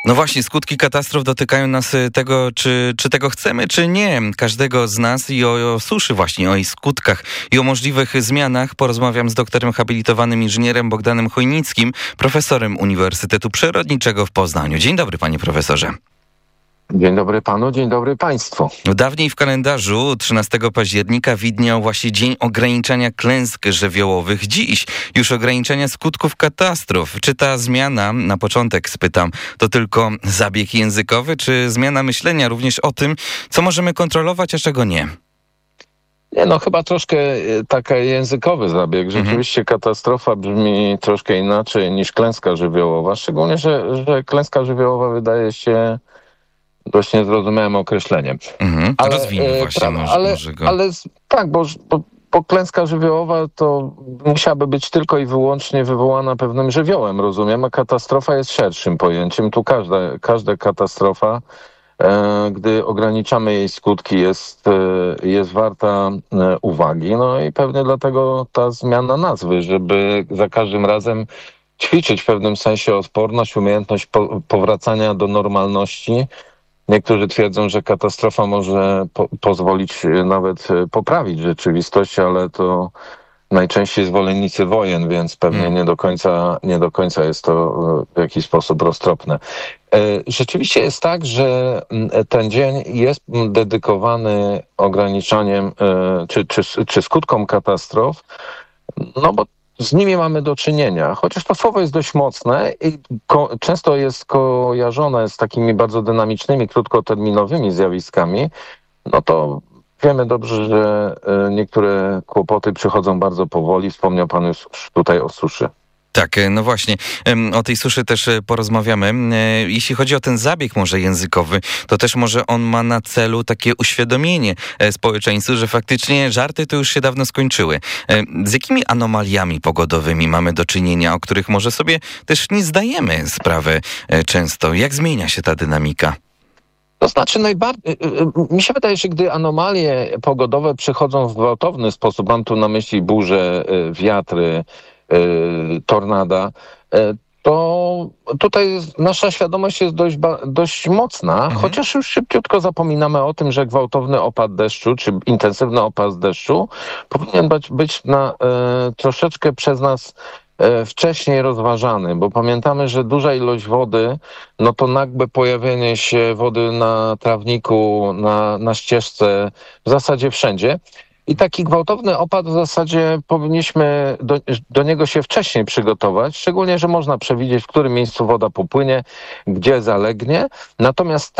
No właśnie, skutki katastrof dotykają nas tego, czy tego chcemy, czy nie. Każdego z nas i o suszy właśnie, o jej skutkach i o możliwych zmianach porozmawiam z doktorem habilitowanym inżynierem Bogdanem Chojnickim, profesorem Uniwersytetu Przyrodniczego w Poznaniu. Dzień dobry, panie profesorze. Dzień dobry panu, dzień dobry państwu. Dawniej w kalendarzu 13 października widniał właśnie Dzień Ograniczania Klęsk Żywiołowych. Dziś już ograniczenia skutków katastrof. Czy ta zmiana, na początek spytam, to tylko zabieg językowy, czy zmiana myślenia również o tym, co możemy kontrolować, a czego nie? Nie, no chyba troszkę taki językowy zabieg. Rzeczywiście katastrofa brzmi troszkę inaczej niż klęska żywiołowa. Szczególnie, że klęska żywiołowa wydaje się dość niezrozumiałym określeniem. Rozwijmy właśnie może go. Ale tak, bo klęska żywiołowa to musiałaby być tylko i wyłącznie wywołana pewnym żywiołem, rozumiem, a katastrofa jest szerszym pojęciem. Tu każda katastrofa, gdy ograniczamy jej skutki, jest warta uwagi. No i pewnie dlatego ta zmiana nazwy, żeby za każdym razem ćwiczyć w pewnym sensie odporność, umiejętność powracania do normalności. Niektórzy twierdzą, że katastrofa może pozwolić nawet poprawić rzeczywistość, ale to najczęściej zwolennicy wojen, więc pewnie nie do końca jest to w jakiś sposób roztropne. Rzeczywiście jest tak, że ten dzień jest dedykowany ograniczaniem czy skutkom katastrof, no bo z nimi mamy do czynienia, chociaż to słowo jest dość mocne i często jest kojarzone z takimi bardzo dynamicznymi, krótkoterminowymi zjawiskami, no to wiemy dobrze, że niektóre kłopoty przychodzą bardzo powoli. Wspomniał pan już tutaj o suszy. Tak, no właśnie, o tej suszy też porozmawiamy. Jeśli chodzi o ten zabieg może językowy, to też może on ma na celu takie uświadomienie społeczeństwu, że faktycznie żarty to już się dawno skończyły. Z jakimi anomaliami pogodowymi mamy do czynienia, o których może sobie też nie zdajemy sprawy często? Jak zmienia się ta dynamika? To znaczy mi się wydaje, że gdy anomalie pogodowe przychodzą w gwałtowny sposób, mam tu na myśli burze, wiatry, tornada, to tutaj nasza świadomość jest dość mocna, chociaż już szybciutko zapominamy o tym, że gwałtowny opad deszczu, czy intensywny opad deszczu powinien być troszeczkę przez nas wcześniej rozważany, bo pamiętamy, że duża ilość wody, no to nagłe pojawienie się wody na trawniku, na ścieżce, w zasadzie wszędzie. I taki gwałtowny opad w zasadzie powinniśmy do niego się wcześniej przygotować, szczególnie, że można przewidzieć, w którym miejscu woda popłynie, gdzie zalegnie. Natomiast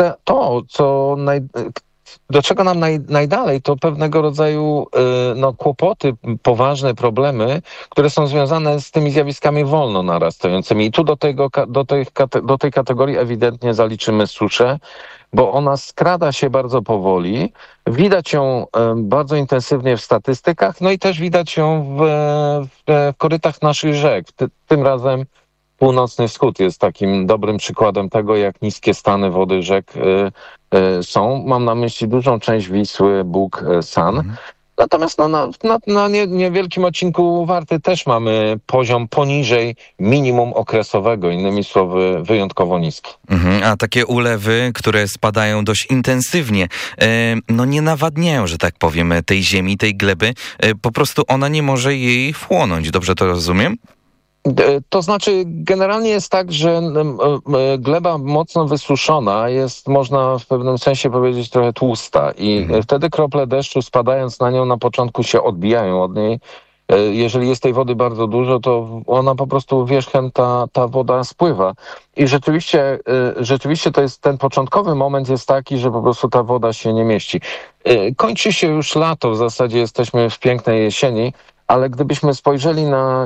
do czego nam najdalej, to pewnego rodzaju kłopoty, poważne problemy, które są związane z tymi zjawiskami wolno narastającymi. I tu do tej kategorii ewidentnie zaliczymy suszę, bo ona skrada się bardzo powoli. Widać ją bardzo intensywnie w statystykach, no i też widać ją w korytach naszych rzek. Tym razem Północny Wschód jest takim dobrym przykładem tego, jak niskie stany wody rzek są. Mam na myśli dużą część Wisły, Bug, San. Natomiast na niewielkim odcinku Warty też mamy poziom poniżej minimum okresowego, innymi słowy wyjątkowo niski. A takie ulewy, które spadają dość intensywnie, nie nawadniają, że tak powiem, tej ziemi, tej gleby. Po prostu ona nie może jej wchłonąć. Dobrze to rozumiem? To znaczy, generalnie jest tak, że gleba mocno wysuszona jest, można w pewnym sensie powiedzieć, trochę tłusta i wtedy krople deszczu spadając na nią na początku się odbijają od niej. Jeżeli jest tej wody bardzo dużo, to ona po prostu wierzchem ta woda spływa. I rzeczywiście to jest ten początkowy moment jest taki, że po prostu ta woda się nie mieści. Kończy się już lato, w zasadzie jesteśmy w pięknej jesieni, ale gdybyśmy spojrzeli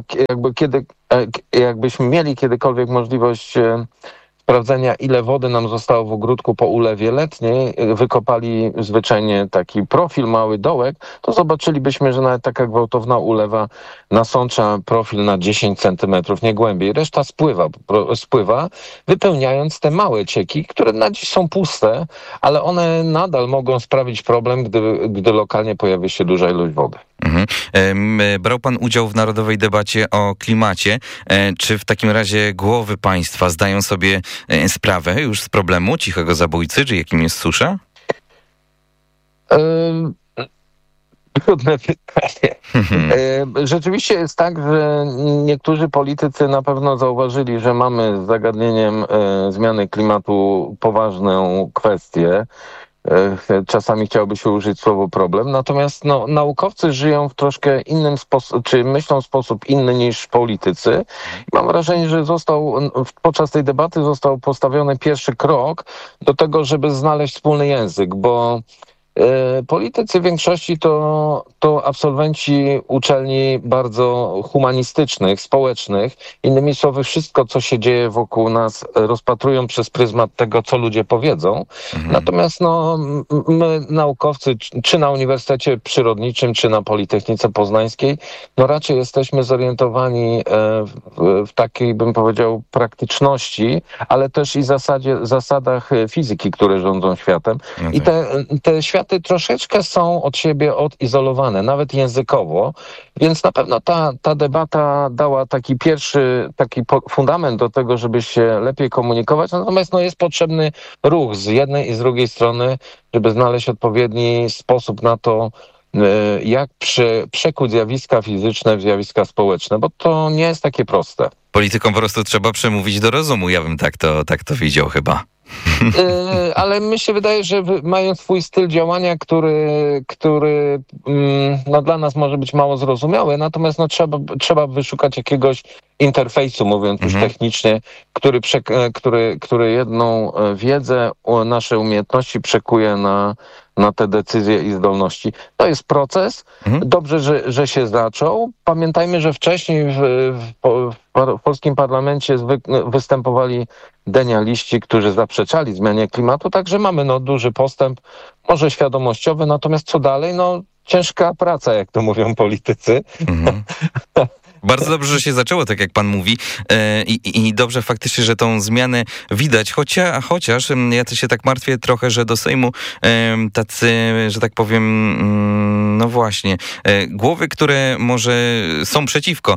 jakbyśmy mieli kiedykolwiek możliwość sprawdzenia, ile wody nam zostało w ogródku po ulewie letniej, wykopali zwyczajnie taki profil, mały dołek, to zobaczylibyśmy, że nawet taka gwałtowna ulewa nasącza profil na 10 centymetrów, nie głębiej. Reszta spływa, wypełniając te małe cieki, które na dziś są puste, ale one nadal mogą sprawić problem, gdy lokalnie pojawi się duża ilość wody. Mhm. Brał pan udział w narodowej debacie o klimacie. Czy w takim razie głowy państwa zdają sobie sprawę już z problemu cichego zabójcy, czy jakim jest susza? Trudne pytanie. Rzeczywiście jest tak, że niektórzy politycy na pewno zauważyli, że mamy z zagadnieniem zmiany klimatu poważną kwestię. Czasami chciałoby się użyć słowo problem, natomiast naukowcy żyją w troszkę innym sposób, czy myślą w sposób inny niż politycy. Mam wrażenie, że podczas tej debaty został postawiony pierwszy krok do tego, żeby znaleźć wspólny język, bo politycy w większości to absolwenci uczelni bardzo humanistycznych, społecznych. Innymi słowy, wszystko, co się dzieje wokół nas, rozpatrują przez pryzmat tego, co ludzie powiedzą. Natomiast my, naukowcy, czy na Uniwersytecie Przyrodniczym, czy na Politechnice Poznańskiej, raczej jesteśmy zorientowani w takiej, bym powiedział, praktyczności, ale też i zasadach fizyki, które rządzą światem. No I te światy troszeczkę są od siebie odizolowane, nawet językowo, więc na pewno ta debata dała taki pierwszy fundament do tego, żeby się lepiej komunikować, natomiast jest potrzebny ruch z jednej i z drugiej strony, żeby znaleźć odpowiedni sposób na to, jak przekuć zjawiska fizyczne w zjawiska społeczne, bo to nie jest takie proste. Politykom po prostu trzeba przemówić do rozumu, ja bym tak to widział chyba. Ale mi się wydaje, że mają swój styl działania, który dla nas może być mało zrozumiały, natomiast trzeba wyszukać jakiegoś interfejsu, mówiąc już technicznie, który jedną wiedzę, nasze umiejętności przekuje na te decyzje i zdolności. To jest proces. Dobrze, że się zaczął. Pamiętajmy, że wcześniej w polskim parlamencie występowali denialiści, którzy zaprzeczali zmianie klimatu, także mamy duży postęp, może świadomościowy, natomiast co dalej? Ciężka praca, jak to mówią politycy. Bardzo dobrze, że się zaczęło, tak jak pan mówi, i dobrze faktycznie, że tą zmianę widać, chociaż ja też się tak martwię trochę, że do Sejmu tacy, że tak powiem, właśnie, głowy, które może są przeciwko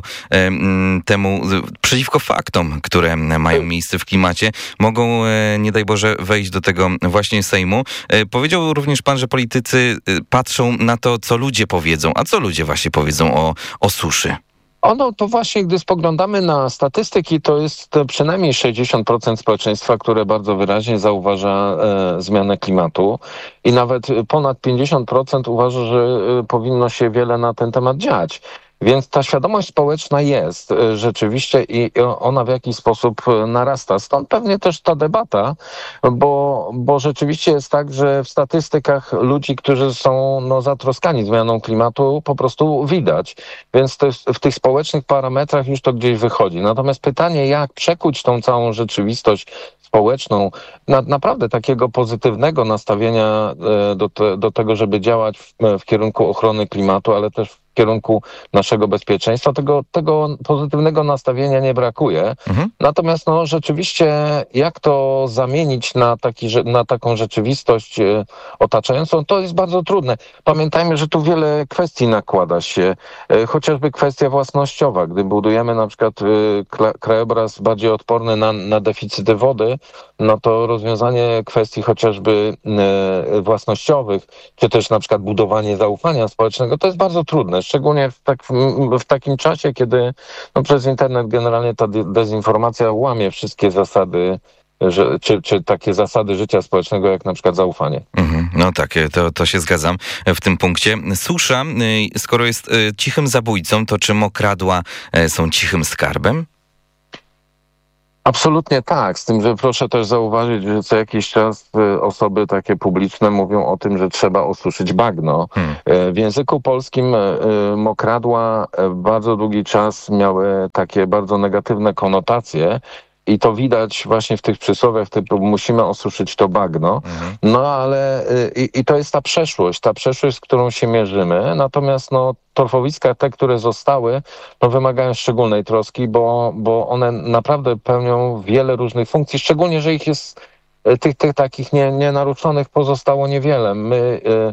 przeciwko faktom, które mają miejsce w klimacie, mogą, nie daj Boże, wejść do tego właśnie Sejmu. Powiedział również pan, że politycy patrzą na to, co ludzie powiedzą. A co ludzie właśnie powiedzą o suszy? To właśnie, gdy spoglądamy na statystyki, to jest przynajmniej 60% społeczeństwa, które bardzo wyraźnie zauważa zmianę klimatu i nawet ponad 50% uważa, że powinno się wiele na ten temat dziać. Więc ta świadomość społeczna jest rzeczywiście i ona w jakiś sposób narasta. Stąd pewnie też ta debata, bo rzeczywiście jest tak, że w statystykach ludzi, którzy są zatroskani zmianą klimatu, po prostu widać. Więc to jest, w tych społecznych parametrach już to gdzieś wychodzi. Natomiast pytanie, jak przekuć tą całą rzeczywistość społeczną, naprawdę takiego pozytywnego nastawienia do tego, żeby działać w kierunku ochrony klimatu, ale też w kierunku naszego bezpieczeństwa. Tego pozytywnego nastawienia nie brakuje. Natomiast rzeczywiście jak to zamienić na taką rzeczywistość otaczającą, to jest bardzo trudne. Pamiętajmy, że tu wiele kwestii nakłada się. Chociażby kwestia własnościowa. Gdy budujemy na przykład krajobraz bardziej odporny na deficyty wody, to rozwiązanie kwestii chociażby własnościowych, czy też na przykład budowanie zaufania społecznego, to jest bardzo trudne. Szczególnie w takim czasie, kiedy przez internet generalnie ta dezinformacja łamie wszystkie zasady, czy takie zasady życia społecznego, jak na przykład zaufanie. No tak, to się zgadzam w tym punkcie. Susza, skoro jest cichym zabójcą, to czy mokradła są cichym skarbem? Absolutnie tak, z tym, że proszę też zauważyć, że co jakiś czas osoby takie publiczne mówią o tym, że trzeba osuszyć bagno. W języku polskim mokradła bardzo długi czas miały takie bardzo negatywne konotacje. I to widać właśnie w tych przysłowiach typu musimy osuszyć to bagno. Ale i to jest ta przeszłość, z którą się mierzymy. Natomiast torfowiska te, które zostały, wymagają szczególnej troski, bo one naprawdę pełnią wiele różnych funkcji, szczególnie, że ich jest tych takich nienaruszonych pozostało niewiele. My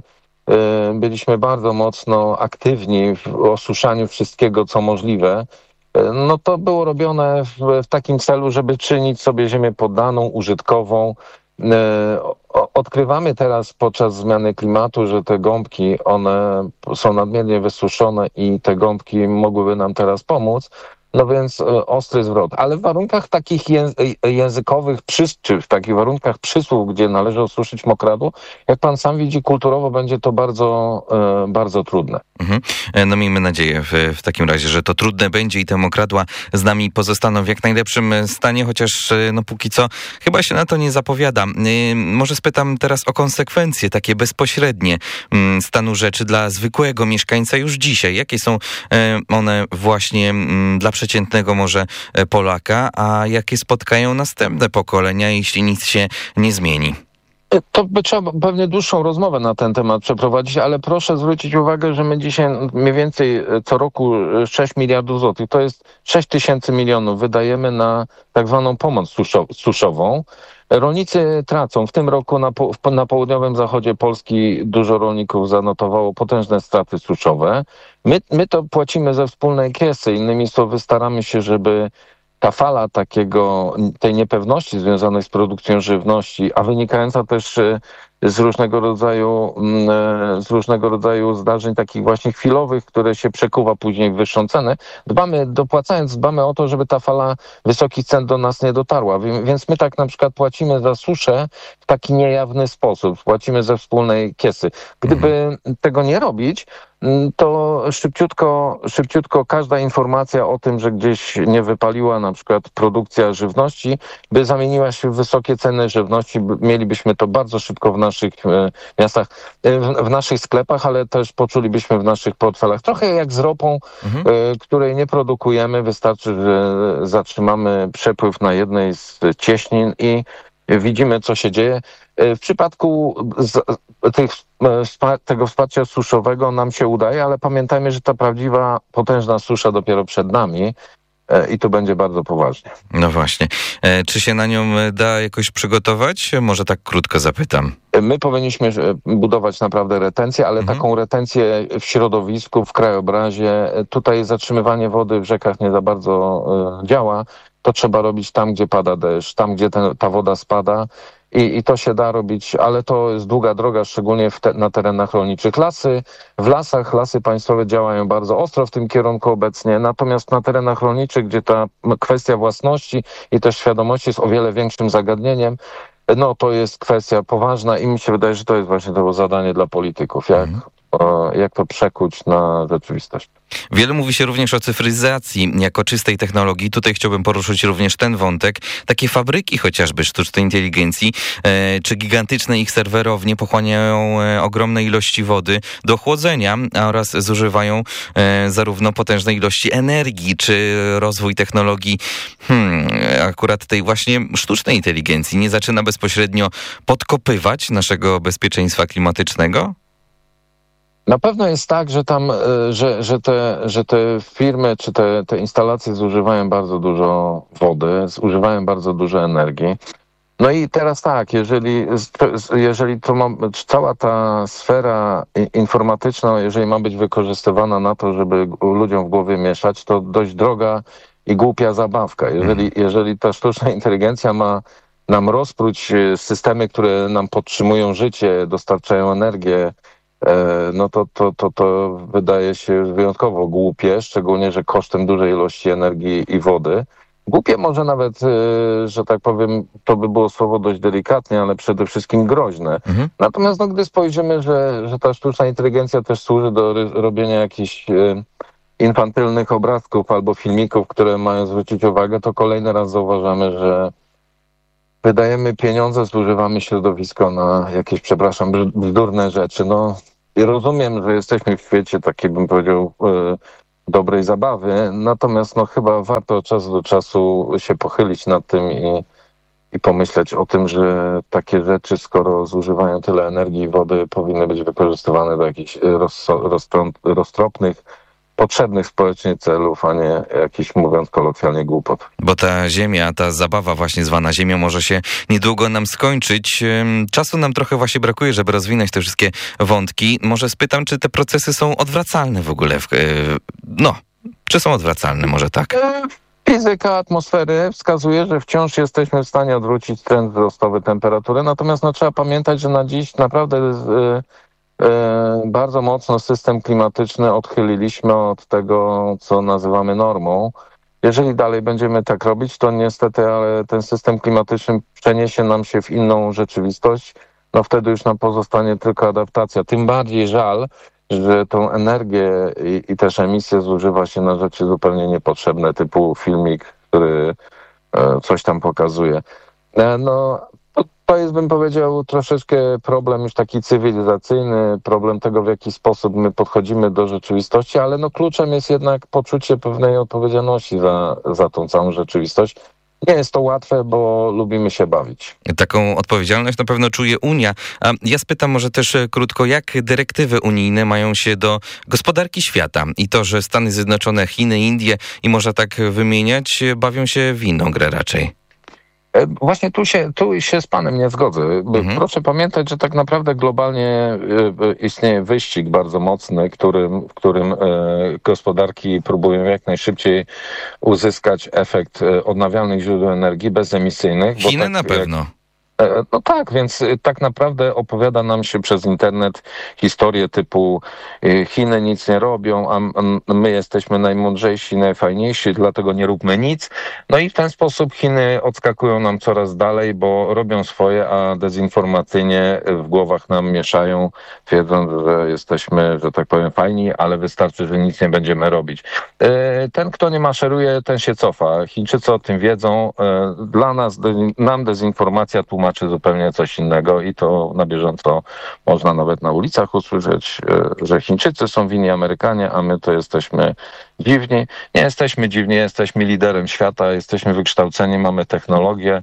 byliśmy bardzo mocno aktywni w osuszaniu wszystkiego, co możliwe. No to było robione w takim celu, żeby czynić sobie ziemię poddaną, użytkową. Odkrywamy teraz podczas zmiany klimatu, że te gąbki, one są nadmiernie wysuszone i te gąbki mogłyby nam teraz pomóc. No więc ostry zwrot. Ale w warunkach takich językowych, czy w takich warunkach przysłów, gdzie należy osuszyć mokradło, jak pan sam widzi, kulturowo będzie to bardzo, bardzo trudne. No miejmy nadzieję w takim razie, że to trudne będzie i te mokradła z nami pozostaną w jak najlepszym stanie, chociaż no póki co chyba się na to nie zapowiada. Może spytam teraz o konsekwencje takie bezpośrednie stanu rzeczy dla zwykłego mieszkańca już dzisiaj. Jakie są one właśnie dla przeciętnego może Polaka, a jakie spotkają następne pokolenia, jeśli nic się nie zmieni? To by trzeba pewnie dłuższą rozmowę na ten temat przeprowadzić, ale proszę zwrócić uwagę, że my dzisiaj mniej więcej co roku 6 miliardów złotych, to jest 6 tysięcy milionów wydajemy na tak zwaną pomoc suszową. Rolnicy tracą. W tym roku na południowym zachodzie Polski dużo rolników zanotowało potężne straty suszowe. My to płacimy ze wspólnej kiesy. Innymi słowy, staramy się, żeby ta fala tej niepewności związanej z produkcją żywności, a wynikająca też z różnego rodzaju zdarzeń takich właśnie chwilowych, które się przekuwa później w wyższą cenę, dbamy o to, żeby ta fala wysokich cen do nas nie dotarła. Więc my tak na przykład płacimy za suszę w taki niejawny sposób. Płacimy ze wspólnej kiesy. Gdyby tego nie robić, to szybciutko każda informacja o tym, że gdzieś nie wypaliła na przykład produkcja żywności, by zamieniła się w wysokie ceny żywności. Mielibyśmy to bardzo szybko w naszych miastach, w naszych sklepach, ale też poczulibyśmy w naszych portfelach. Trochę jak z ropą, której nie produkujemy. Wystarczy, że zatrzymamy przepływ na jednej z cieśnin i widzimy, co się dzieje. W przypadku tego wsparcia suszowego nam się udaje, ale pamiętajmy, że ta prawdziwa, potężna susza dopiero przed nami i to będzie bardzo poważnie. No właśnie. Czy się na nią da jakoś przygotować? Może tak krótko zapytam. My powinniśmy budować naprawdę retencję, ale taką retencję w środowisku, w krajobrazie. Tutaj zatrzymywanie wody w rzekach nie za bardzo działa. To trzeba robić tam, gdzie pada deszcz, tam, gdzie ta woda spada. I to się da robić, ale to jest długa droga, szczególnie na terenach rolniczych. Lasy państwowe działają bardzo ostro w tym kierunku obecnie, natomiast na terenach rolniczych, gdzie ta kwestia własności i też świadomości jest o wiele większym zagadnieniem, no to jest kwestia poważna i mi się wydaje, że to jest właśnie to zadanie dla polityków, jak to przekuć na rzeczywistość. Wiele mówi się również o cyfryzacji jako czystej technologii. Tutaj chciałbym poruszyć również ten wątek. Takie fabryki chociażby sztucznej inteligencji czy gigantyczne ich serwerownie pochłaniają ogromne ilości wody do chłodzenia oraz zużywają zarówno potężne ilości energii, czy rozwój technologii akurat tej właśnie sztucznej inteligencji nie zaczyna bezpośrednio podkopywać naszego bezpieczeństwa klimatycznego? Na pewno jest tak, że tam, że te firmy czy te instalacje zużywają bardzo dużo wody, zużywają bardzo dużo energii. No i teraz tak, jeżeli cała ta sfera informatyczna, jeżeli ma być wykorzystywana na to, żeby ludziom w głowie mieszać, to dość droga i głupia zabawka. Jeżeli ta sztuczna inteligencja ma nam rozpróć systemy, które nam podtrzymują życie, dostarczają energię, no to wydaje się wyjątkowo głupie, szczególnie, że kosztem dużej ilości energii i wody. Głupie może nawet, że tak powiem, to by było słowo dość delikatnie, ale przede wszystkim groźne. Natomiast gdy spojrzymy, że ta sztuczna inteligencja też służy do robienia jakichś infantylnych obrazków albo filmików, które mają zwrócić uwagę, to kolejny raz zauważamy, że wydajemy pieniądze, zużywamy środowisko na jakieś, bzdurne rzeczy. No i rozumiem, że jesteśmy w świecie takiej, bym powiedział, dobrej zabawy, natomiast chyba warto od czasu do czasu się pochylić nad tym i pomyśleć o tym, że takie rzeczy, skoro zużywają tyle energii i wody, powinny być wykorzystywane do jakichś roztropnych potrzebnych społecznie celów, a nie jakichś, mówiąc kolokwialnie, głupot. Bo ta ziemia, ta zabawa właśnie zwana ziemią może się niedługo nam skończyć. Czasu nam trochę właśnie brakuje, żeby rozwinąć te wszystkie wątki. Może spytam, czy te procesy są odwracalne w ogóle? Czy są odwracalne, może tak? Fizyka atmosfery wskazuje, że wciąż jesteśmy w stanie odwrócić trend wzrostowy temperatury, natomiast trzeba pamiętać, że na dziś naprawdę bardzo mocno system klimatyczny odchyliliśmy od tego, co nazywamy normą. Jeżeli dalej będziemy tak robić, to niestety, ale ten system klimatyczny przeniesie nam się w inną rzeczywistość, wtedy już nam pozostanie tylko adaptacja. Tym bardziej żal, że tą energię i też emisję zużywa się na rzeczy zupełnie niepotrzebne, typu filmik, który coś tam pokazuje. To jest, bym powiedział, troszeczkę problem już taki cywilizacyjny, problem tego, w jaki sposób my podchodzimy do rzeczywistości, ale kluczem jest jednak poczucie pewnej odpowiedzialności za tą całą rzeczywistość. Nie jest to łatwe, bo lubimy się bawić. Taką odpowiedzialność na pewno czuje Unia. A ja spytam może też krótko, jak dyrektywy unijne mają się do gospodarki świata i to, że Stany Zjednoczone, Chiny, Indie i można tak wymieniać, bawią się w inną grę raczej. Właśnie tu się z panem nie zgodzę. Proszę pamiętać, że tak naprawdę globalnie istnieje wyścig bardzo mocny, w którym gospodarki próbują jak najszybciej uzyskać efekt odnawialnych źródeł energii bezemisyjnych. Chiny na pewno. No tak, więc tak naprawdę opowiada nam się przez internet historie typu Chiny nic nie robią, a my jesteśmy najmądrzejsi, najfajniejsi, dlatego nie róbmy nic. No i w ten sposób Chiny odskakują nam coraz dalej, bo robią swoje, a dezinformacyjnie w głowach nam mieszają, twierdząc, że jesteśmy, że tak powiem, fajni, ale wystarczy, że nic nie będziemy robić. Ten, kto nie maszeruje, ten się cofa. Chińczycy o tym wiedzą. Nam dezinformacja tłumaczy zupełnie coś innego i to na bieżąco można nawet na ulicach usłyszeć, że Chińczycy są winni, Amerykanie, a my to jesteśmy dziwni. Nie jesteśmy dziwni, jesteśmy liderem świata, jesteśmy wykształceni, mamy technologię.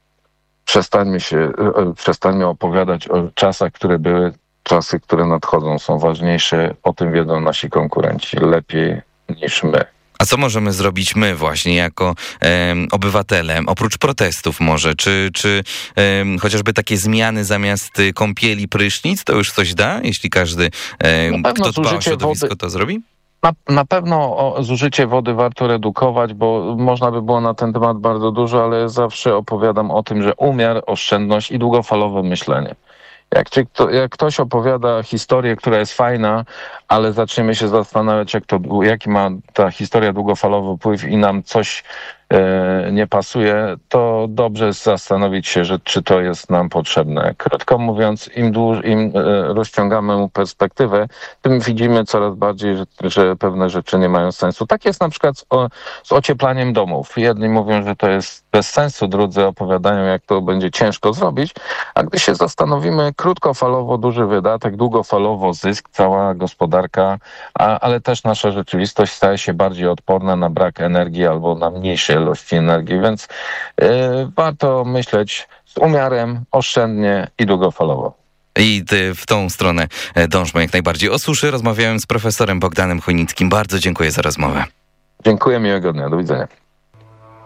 Przestańmy opowiadać o czasach, które były, czasy, które nadchodzą, są ważniejsze. O tym wiedzą nasi konkurenci lepiej niż my. A co możemy zrobić my właśnie jako obywatele, oprócz protestów może? Czy chociażby takie zmiany zamiast kąpieli, prysznic, to już coś da? Jeśli każdy, kto dba o środowisko, to zrobi? Na pewno zużycie wody warto redukować, bo można by było na ten temat bardzo dużo, ale zawsze opowiadam o tym, że umiar, oszczędność i długofalowe myślenie. Jak ktoś opowiada historię, która jest fajna, ale zaczniemy się zastanawiać, jaki ma ta historia długofalowy wpływ i nam coś nie pasuje, to dobrze jest zastanowić się, czy to jest nam potrzebne. Krótko mówiąc, im rozciągamy mu perspektywę, tym widzimy coraz bardziej, że pewne rzeczy nie mają sensu. Tak jest na przykład z ocieplaniem domów. Jedni mówią, że to jest bez sensu, drudzy opowiadają, jak to będzie ciężko zrobić, a gdy się zastanowimy, krótkofalowo duży wydatek, długofalowo zysk, cała gospodarka, ale też nasza rzeczywistość staje się bardziej odporna na brak energii albo na mniejsze ilości energii, więc warto myśleć z umiarem, oszczędnie i długofalowo. I w tą stronę dążmy jak najbardziej. O suszy rozmawiałem z profesorem Bogdanem Chojnickim. Bardzo dziękuję za rozmowę. Dziękuję, miłego dnia. Do widzenia.